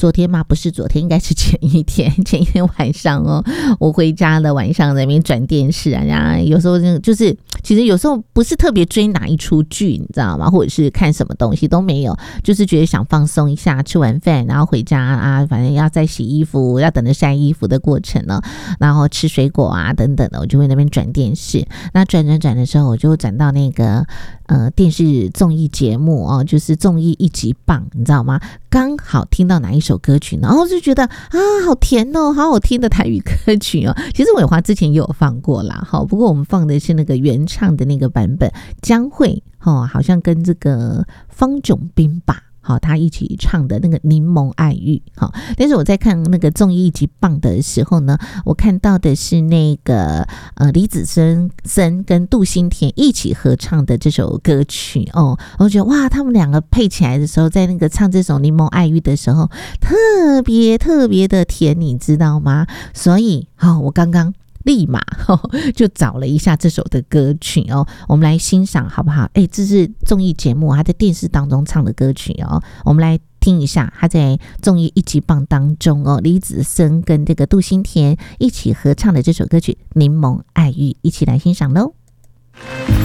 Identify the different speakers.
Speaker 1: 昨天吗？不是昨天，应该是前一天晚上哦，我回家的晚上在那边转电视啊，然后有时候就是其实有时候不是特别追哪一出剧，你知道吗？或者是看什么东西都没有，就是觉得想放松一下，吃完饭然后回家啊，反正要再洗衣服，要等着晒衣服的过程呢，然后吃水果啊等等的，我就会那边转电视。那转的时候，我就转到那个电视综艺节目哦，就是综艺一级棒，你知道吗？刚好听到哪一首歌曲呢？然后就觉得啊，好甜哦，好好听的台语歌曲哦。其实伟华之前也有放过啦，好，不过我们放的是那个原唱的那个版本，江蕙好像跟这个方炯斌吧。好，他一起唱的那个柠檬爱玉。好，但是我在看那个综艺一级棒的时候呢，我看到的是那个李子森跟杜欣田一起合唱的这首歌曲哦，我觉得哇，他们两个配起来的时候，在那个唱这首柠檬爱玉的时候，特别的甜，你知道吗？所以我刚刚立马就找了一下这首的歌曲哦，我们来欣赏好不好？这是综艺节目他在电视当中唱的歌曲哦，我们来听一下他在综艺一级棒当中哦，李子森跟这个杜欣田一起合唱的这首歌曲《柠檬爱玉》，一起来欣赏咯。